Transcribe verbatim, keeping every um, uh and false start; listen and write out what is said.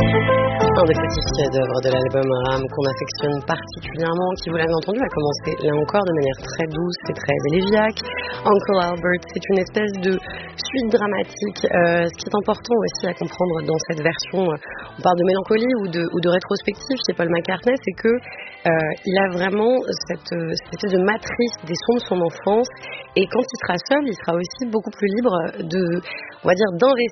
Un des petits chefs-d'œuvre de l'album Ram qu'on affectionne particulièrement, qui, vous l'avez entendu, a commencé là encore de manière très douce et très élégiaque. Uncle Albert, c'est une espèce de suite dramatique. Euh, ce qui est important aussi à comprendre dans cette version, on parle de mélancolie ou de, ou de rétrospective chez Paul McCartney, c'est que euh, il a vraiment cette, cette espèce de matrice des sons de son enfance, et quand il sera seul, il sera aussi beaucoup plus libre de, on va dire, d'investir